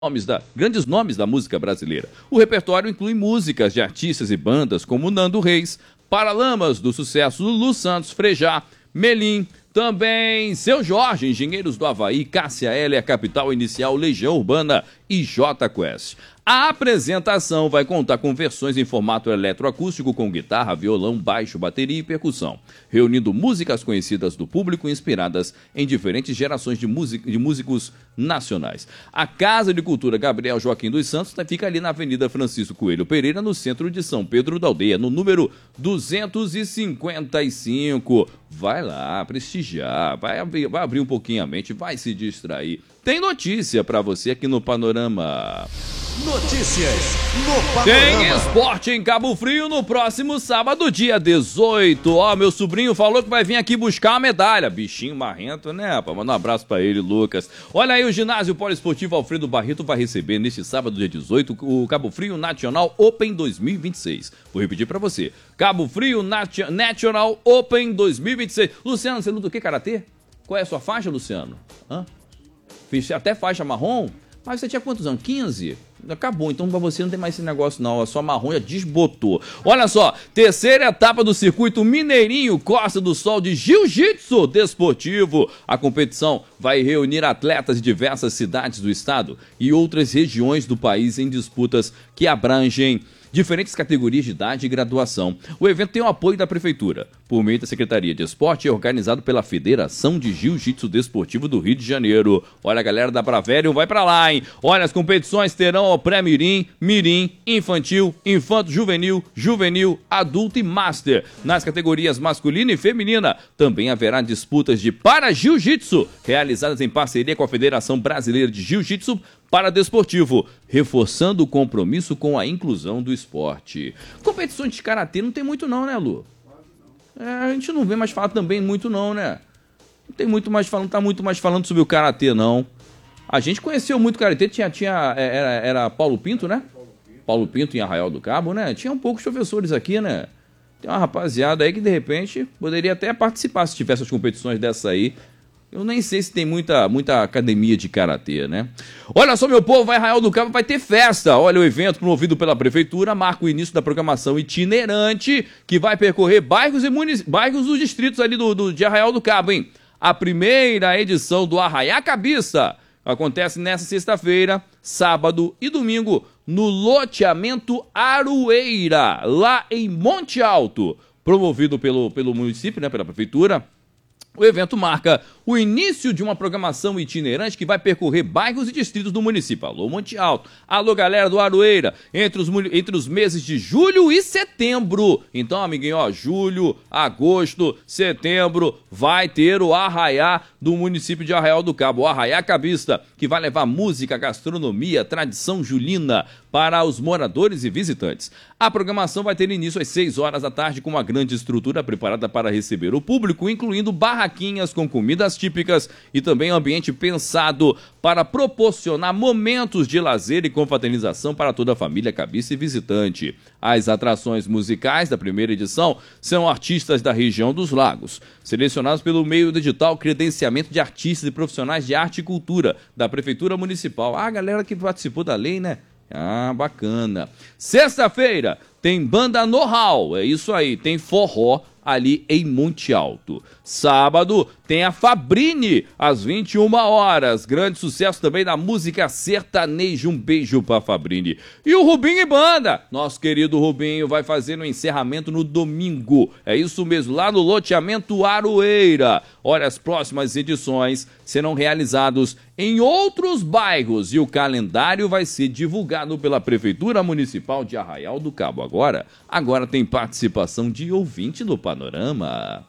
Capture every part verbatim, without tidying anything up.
Nomes da, grandes nomes da música brasileira. O repertório inclui músicas de artistas e bandas como Nando Reis, Paralamas do Sucesso, Lulu Santos, Frejá, Melim, também Seu Jorge, Engenheiros do Havaí, Cássia Eller, Capital Inicial, Legião Urbana e Jota Quest. A apresentação vai contar com versões em formato eletroacústico com guitarra, violão, baixo, bateria e percussão, reunindo músicas conhecidas do público inspiradas em diferentes gerações de, de músicos nacionais. A Casa de Cultura Gabriel Joaquim dos Santos fica ali na Avenida Francisco Coelho Pereira, no centro de São Pedro da Aldeia, no número duzentos e cinquenta e cinco. Vai lá prestigiar, vai abrir, vai abrir um pouquinho a mente, vai se distrair. Tem notícia pra você aqui no Panorama. Notícias no Panorama. Tem esporte em Cabo Frio no próximo sábado, dia dezoito. Ó, meu sobrinho falou que vai vir aqui buscar a medalha. Bichinho marrento, né? Manda um abraço pra ele, Lucas. Olha aí, o ginásio poliesportivo Alfredo Barreto vai receber neste sábado, dia dezoito, o Cabo Frio National Open dois mil e vinte e seis. Vou repetir pra você. Cabo Frio Nat- National Open dois mil e vinte e seis. Luciano, você luta o que, karatê? Qual é a sua faixa, Luciano? Hã? Fiz até faixa marrom? Mas você tinha quantos anos? quinze? Acabou, então pra você não tem mais esse negócio não, a sua marrom já desbotou. Olha só, terceira etapa do circuito Mineirinho Costa do Sol de Jiu-Jitsu Desportivo. A competição vai reunir atletas de diversas cidades do estado e outras regiões do país em disputas que abrangem diferentes categorias de idade e graduação. O evento tem o apoio da Prefeitura, por meio da Secretaria de Esporte, e é organizado pela Federação de Jiu-Jitsu Desportivo do Rio de Janeiro. Olha, a galera da Bravério vai pra lá, hein? Olha, as competições terão o pré-mirim, mirim, infantil, infanto-juvenil, juvenil, adulto e master. Nas categorias masculina e feminina, também haverá disputas de para-jiu-jitsu, realizadas em parceria com a Federação Brasileira de Jiu-Jitsu para Desportivo, reforçando o compromisso com a inclusão do esporte. Competições de karatê não tem muito não, né, Lu? É, a gente não vê mais falar também muito não, né? Não tem muito mais falando, tá muito mais falando sobre o karatê, não. A gente conheceu muito karatê, tinha, tinha, era, era Paulo Pinto, né? Paulo Pinto em Arraial do Cabo, né? Tinha um poucos professores aqui, né? Tem uma rapaziada aí que, de repente, poderia até participar se tivesse as competições dessa aí. Eu nem sei se tem muita, muita academia de karatê, né? Olha só, meu povo, vai Arraial do Cabo, vai ter festa. Olha, o evento promovido pela Prefeitura marca o início da programação itinerante que vai percorrer bairros e munic... bairros dos distritos ali do, do, de Arraial do Cabo, hein? A primeira edição do Arraiá Cabiça acontece nesta sexta-feira, sábado e domingo no loteamento Aroeira, lá em Monte Alto. Promovido pelo, pelo município, né, pela Prefeitura. O evento marca o início de uma programação itinerante que vai percorrer bairros e distritos do município. Alô, Monte Alto. Alô, galera do Aroeira. Entre os, entre os meses de julho e setembro. Então, amiguinho, ó, julho, agosto, setembro, vai ter o Arraiá do município de Arraial do Cabo. O Arraiá Cabista, que vai levar música, gastronomia, tradição julina para os moradores e visitantes. A programação vai ter início às seis horas da tarde com uma grande estrutura preparada para receber o público, incluindo barraquinhas com comidas típicas e também um ambiente pensado para proporcionar momentos de lazer e confraternização para toda a família cabista e visitante. As atrações musicais da primeira edição são artistas da região dos Lagos, selecionados pelo meio digital Credenciamento de Artistas e Profissionais de Arte e Cultura da Prefeitura Municipal. Ah, a galera que participou da lei, né? Ah, bacana. Sexta-feira tem banda Know-How, é isso aí, tem forró ali em Monte Alto. Sábado tem a Fabrini, às vinte e uma horas. Grande sucesso também da música sertaneja. Um beijo pra Fabrini. E o Rubinho e Banda, nosso querido Rubinho, vai fazer no encerramento no domingo. É isso mesmo, lá no loteamento Aroeira. Olha, as próximas edições serão realizadas em outros bairros e o calendário vai ser divulgado pela Prefeitura Municipal de Arraial do Cabo. Agora, agora tem participação de ouvinte no Panorama.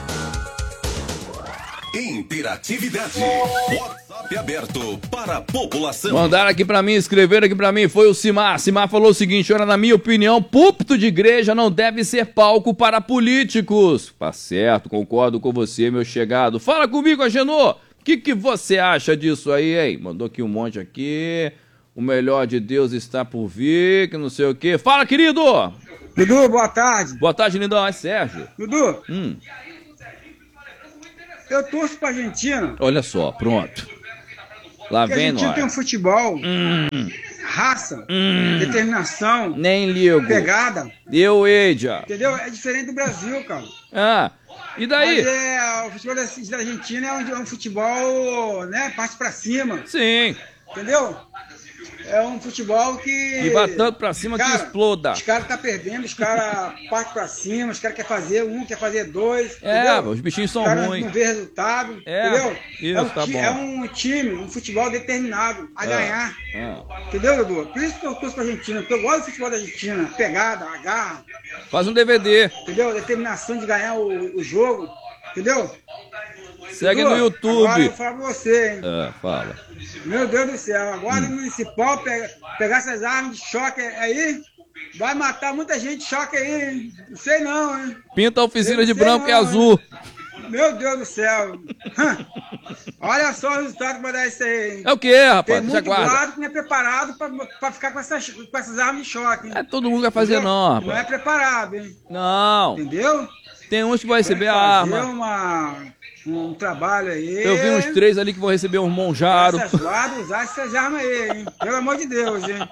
Interatividade. WhatsApp aberto para a população. Mandaram aqui pra mim, escreveram aqui pra mim, foi o Simar. Simar falou o seguinte: olha, na minha opinião, púlpito de igreja não deve ser palco para políticos. Tá certo, concordo com você, meu chegado. Fala comigo, Agenor. O que, que você acha disso aí, hein? Mandou aqui um monte aqui. O melhor de Deus está por vir, que não sei o quê. Fala, querido! Dudu, boa tarde. Boa tarde, lindão. É Sérgio. Dudu, Hum. eu torço pra Argentina. Olha só, pronto. Lá Porque vem a Argentina nós. tem um futebol, Hum, raça, hum, determinação, nem ligo. pegada, Deu, Edia. entendeu? É diferente do Brasil, cara. Ah, e daí? Mas é, o futebol da, da Argentina é um, é um futebol, né, parte pra cima, Sim. entendeu? É um futebol que... E vai tanto pra cima que Cara, exploda. Os caras tá perdendo, os caras partem pra cima, os caras querem fazer um, quer fazer dois, É, entendeu? os bichinhos são Os caras ruins. não vê resultado, É, entendeu? isso, é, um tá ti- bom. é um time, um futebol determinado a ganhar, Ah. entendeu, Dudu? Por isso que eu torço pra Argentina, porque eu gosto do futebol da Argentina, a pegada, a garra, Faz um D V D. entendeu? A determinação de ganhar o, o jogo, entendeu? Segue Dudu, no YouTube. Agora eu falo pra você, hein? Ah, fala. Meu Deus do céu, a guarda Hum. municipal pega, pegar essas armas de choque aí, vai matar muita gente de choque aí, hein? Não sei não, hein? Pinta a oficina Eu de sei branco e não, azul. Meu Deus do céu. Olha só o resultado que vai dar isso aí, hein? É o que, Tem rapaz? Deixa muito guarda. guarda que não é preparado pra, pra ficar com essas, com essas armas de choque, hein? É, todo mundo vai fazer Entendeu? não, Não é rapaz. preparado, hein? Não. Entendeu? Tem uns que vão receber a Vai fazer arma. uma, um trabalho aí. Eu vi uns três ali que vão receber um monjaro. Essas guardas, usar essas armas aí, hein? Pelo amor de Deus, hein?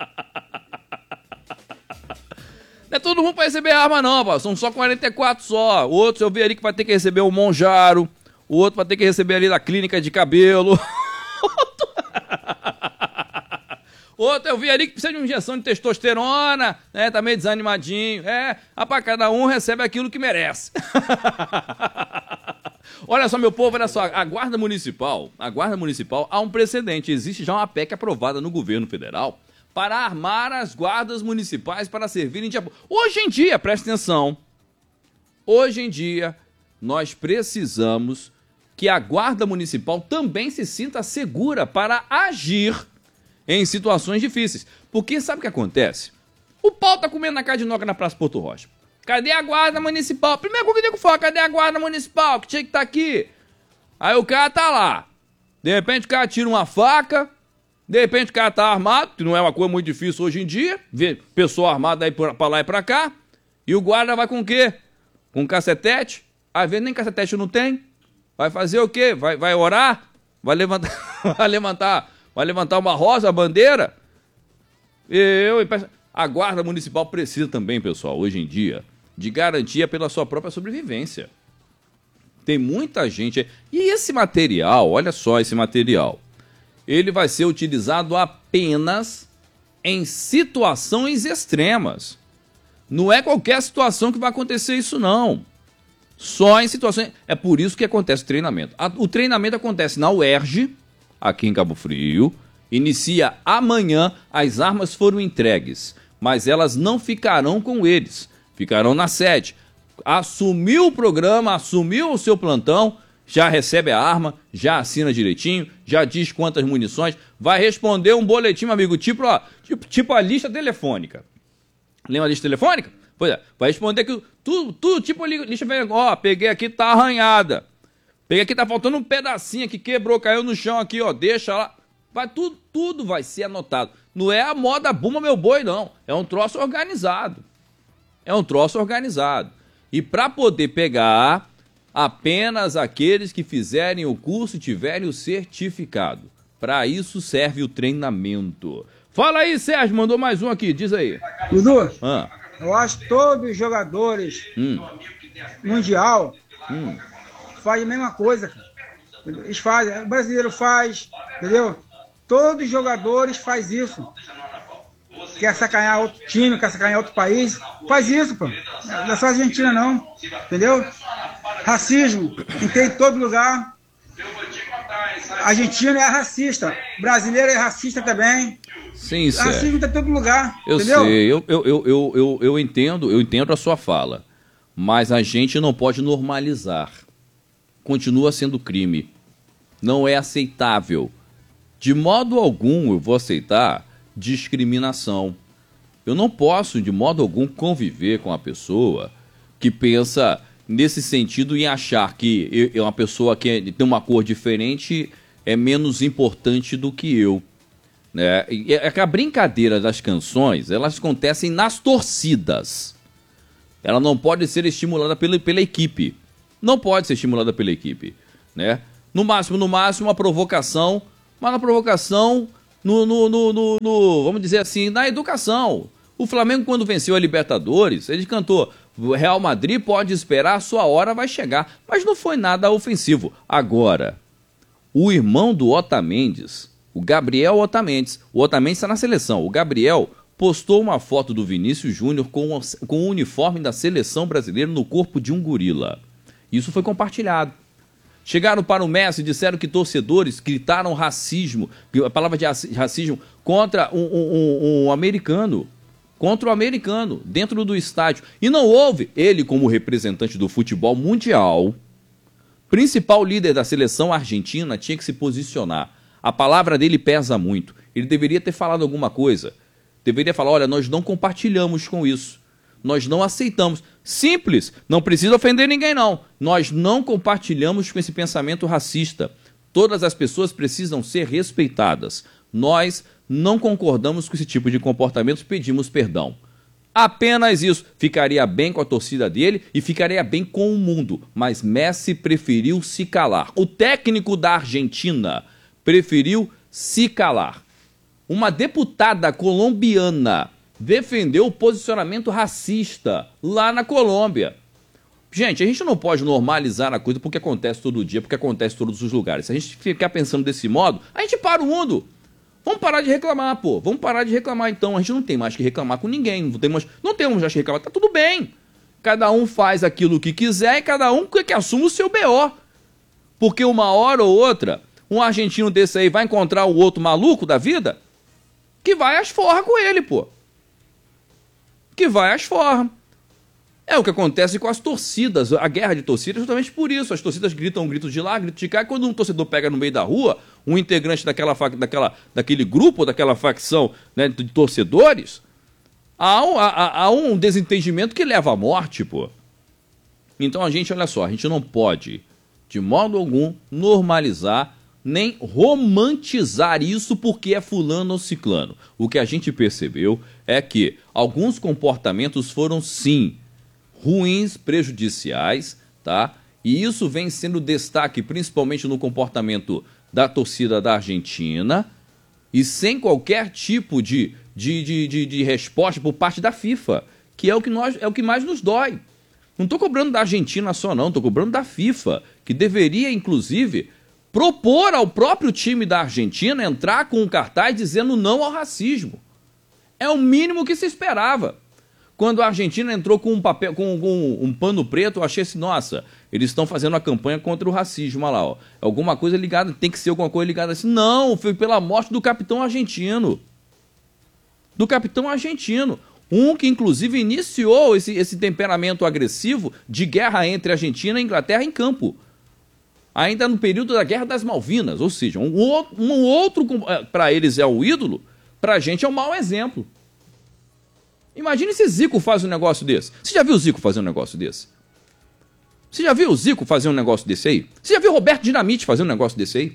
Não é todo mundo pra receber arma não, pá. São só quarenta e quatro só. Outros eu vi ali que vai ter que receber o monjaro. O outro vai ter que receber ali da clínica de cabelo. Outro eu vi ali que precisa de uma injeção de testosterona, né? Tá meio desanimadinho. É, rapaz, cada um recebe aquilo que merece. Olha só, meu povo, olha só. A Guarda Municipal, a Guarda Municipal, há um precedente. Existe já uma P E C aprovada no governo federal para armar as guardas municipais para servirem de apoio. Hoje em dia, presta atenção, hoje em dia, nós precisamos que a Guarda Municipal também se sinta segura para agir em situações difíceis. Porque sabe o que acontece? O pau tá comendo na cadinoca na Praça Porto Rocha. Cadê a Guarda Municipal? Primeiro que eu digo fala, cadê a Guarda Municipal? Que tinha que estar aqui. Aí o cara tá lá. De repente o cara tira uma faca. De repente o cara tá armado, que não é uma coisa muito difícil hoje em dia. Ver pessoa armada aí pra lá e pra cá. E o guarda vai com o quê? Com um cacetete? Às vezes nem cacetete não tem. Vai fazer o quê? Vai, vai orar? Vai levantar, vai levantar, vai levantar uma rosa, a bandeira? Eu, a Guarda Municipal precisa também, pessoal, hoje em dia, de garantia pela sua própria sobrevivência. Tem muita gente... E esse material, olha só esse material, ele vai ser utilizado apenas em situações extremas. Não é qualquer situação que vai acontecer isso, não. Só em situações... É por isso que acontece o treinamento. O treinamento acontece na U E R J, aqui em Cabo Frio. Inicia amanhã, as armas foram entregues, mas elas não ficarão com eles. Ficarão na sede. Assumiu o programa, assumiu o seu plantão, já recebe a arma, já assina direitinho, já diz quantas munições, vai responder um boletim, amigo, tipo, ó, tipo, tipo a lista telefônica. Lembra a lista telefônica? Pois é, vai responder que tudo, tudo tipo lista, ó, peguei aqui, tá arranhada. Peguei aqui, tá faltando um pedacinho aqui, quebrou, caiu no chão aqui, ó, deixa lá. Vai, tudo, tudo vai ser anotado. Não é a moda buma meu boi, não. É um troço organizado. É um troço organizado. E para poder pegar, apenas aqueles que fizerem o curso e tiverem o certificado. Para isso serve o treinamento. Fala aí, Sérgio, mandou mais um aqui, diz aí. Dudu, Ah. eu acho que todos os jogadores Hum. mundial Hum. fazem a mesma coisa, cara. Eles fazem, o brasileiro faz, entendeu? Todos os jogadores fazem isso. Quer sacanhar outro time, quer sacanhar outro país, faz isso, pô. Não é só a Argentina, não. Entendeu? Racismo, tem em todo lugar. A Argentina é racista, brasileiro é racista também. Sim, Sérgio. Racismo tá em todo lugar, Eu entendeu? sei, eu, eu, eu, eu, eu, eu entendo, eu entendo a sua fala. Mas a gente não pode normalizar. Continua sendo crime. Não é aceitável. De modo algum eu vou aceitar discriminação. Eu não posso, de modo algum, conviver com a pessoa que pensa nesse sentido em achar que eu, uma pessoa que tem uma cor diferente é menos importante do que eu. Né? E é que a brincadeira das canções, elas acontecem nas torcidas. Ela não pode ser estimulada pela, pela equipe. Não pode ser estimulada pela equipe. Né? No máximo, no máximo, uma provocação mas na provocação, no, no, no, no, no, vamos dizer assim, na educação. O Flamengo, quando venceu a Libertadores, ele cantou: Real Madrid pode esperar, sua hora vai chegar. Mas não foi nada ofensivo. Agora, o irmão do Otamendes, o Gabriel Otamendes, o Otamendes está na seleção, o Gabriel postou uma foto do Vinícius Júnior com, o, com o uniforme da seleção brasileira no corpo de um gorila. Isso foi compartilhado. Chegaram para o Messi e disseram que torcedores gritaram racismo, a palavra de racismo, contra um, um, um, um americano. Contra o americano, dentro do estádio. E não houve, ele como representante do futebol mundial, principal líder da seleção argentina, tinha que se posicionar. A palavra dele pesa muito. Ele deveria ter falado alguma coisa. Deveria falar: olha, nós não compartilhamos com isso. Nós não aceitamos. Simples, não precisa ofender ninguém não. Nós não compartilhamos com esse pensamento racista. Todas as pessoas precisam ser respeitadas. Nós não concordamos com esse tipo de comportamento, pedimos perdão. Apenas isso. Ficaria bem com a torcida dele e ficaria bem com o mundo. Mas Messi preferiu se calar. O técnico da Argentina preferiu se calar. Uma deputada colombiana defendeu o posicionamento racista lá na Colômbia. Gente, a gente não pode normalizar a coisa porque acontece todo dia, porque acontece em todos os lugares. Se a gente ficar pensando desse modo, a gente para o mundo. Vamos parar de reclamar, pô. Vamos parar de reclamar, então. A gente não tem mais que reclamar com ninguém. Não temos, não temos mais que reclamar. Tá tudo bem. Cada um faz aquilo que quiser e cada um que, que assume o seu B O. Porque uma hora ou outra, um argentino desse aí vai encontrar o outro maluco da vida que vai às forras com ele, pô. Que vai às forras. É o que acontece com as torcidas. A guerra de torcidas é justamente por isso. As torcidas gritam um grito de lá, grito de cá. E quando um torcedor pega no meio da rua, um integrante daquela, daquela, daquele grupo, daquela facção, né, de torcedores, há um, há, há um desentendimento que leva à morte, pô. Então a gente, olha só, a gente não pode, de modo algum, normalizar nem romantizar isso porque é fulano ou ciclano. O que a gente percebeu é que alguns comportamentos foram, sim, ruins, prejudiciais, tá? E isso vem sendo destaque principalmente no comportamento da torcida da Argentina e sem qualquer tipo de, de, de, de, de resposta por parte da FIFA, que é o que, nós, é o que mais nos dói. Não estou cobrando da Argentina só não, estou cobrando da FIFA, que deveria, inclusive, propor ao próprio time da Argentina entrar com um cartaz dizendo não ao racismo. É o mínimo que se esperava. Quando a Argentina entrou com um papel, com, com um pano preto, eu achei assim, nossa, eles estão fazendo uma campanha contra o racismo, olha lá, ó. Alguma coisa ligada, tem que ser alguma coisa ligada assim. Não, foi pela morte do capitão argentino. Do capitão argentino. Um que, inclusive, iniciou esse, esse temperamento agressivo de guerra entre Argentina e Inglaterra em campo. Ainda no período da Guerra das Malvinas. Ou seja, um outro, um outro para eles é o ídolo, para a gente é um mau exemplo. Imagine se Zico faz um negócio desse. Você já viu o Zico fazer um negócio desse? Você já viu o Zico fazer um negócio desse aí? Você já viu o Roberto Dinamite fazer um negócio desse aí?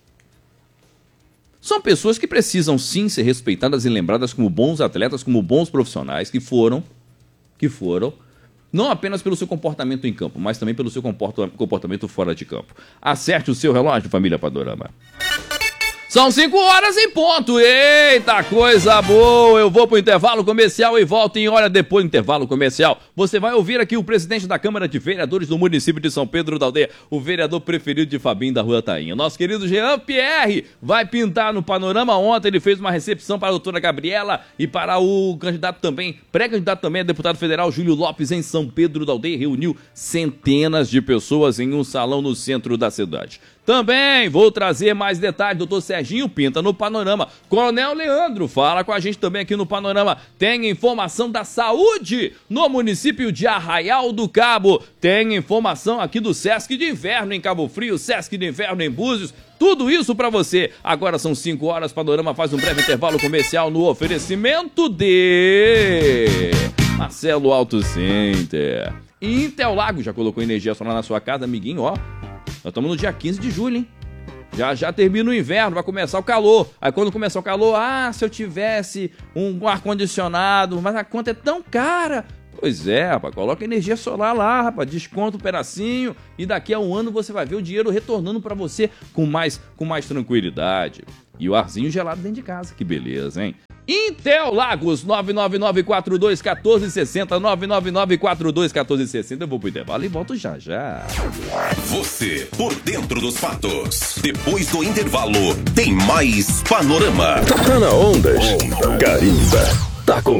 São pessoas que precisam sim ser respeitadas e lembradas como bons atletas, como bons profissionais que foram, que foram, não apenas pelo seu comportamento em campo, mas também pelo seu comportamento fora de campo. Acerte o seu relógio, família Panorama. São cinco horas em ponto. Eita, coisa boa. Eu vou pro intervalo comercial e volto em hora depois do intervalo comercial. Você vai ouvir aqui o presidente da Câmara de Vereadores do município de São Pedro da Aldeia, o vereador preferido de Fabinho da Rua Tainha. Nosso querido Jean Pierre vai pintar no Panorama. Ontem ele fez uma recepção para a doutora Gabriela e para o candidato também, pré-candidato também a deputado federal Júlio Lopes em São Pedro da Aldeia. Reuniu centenas de pessoas em um salão no centro da cidade. Também vou trazer mais detalhes, doutor Serginho Pinta no Panorama. Coronel Leandro fala com a gente também aqui no Panorama. Tem informação da saúde no município de Arraial do Cabo. Tem informação aqui do Sesc de Inverno em Cabo Frio, Sesc de Inverno em Búzios. Tudo isso pra você. Agora são cinco horas, Panorama faz um breve intervalo comercial no oferecimento de Marcelo Auto Center. Intel Lago já colocou energia solar na sua casa, amiguinho, ó. Nós estamos no dia quinze de julho, hein? Já, já termina o inverno, vai começar o calor. Aí quando começar o calor, ah, se eu tivesse um ar-condicionado, mas a conta é tão cara. Pois é, rapaz, coloca energia solar lá, rapaz, desconta um pedacinho e daqui a um ano você vai ver o dinheiro retornando pra você com mais, com mais tranquilidade. E o arzinho gelado dentro de casa, que beleza, hein? Intel Lagos, nove nove nove quatro dois um quatro seis zero, nove nove nove quatro dois um quatro seis zero. Eu vou pro intervalo e volto já já. Você por dentro dos fatos. Depois do intervalo, tem mais Panorama. Tá na Ondas. Carimba. Tá com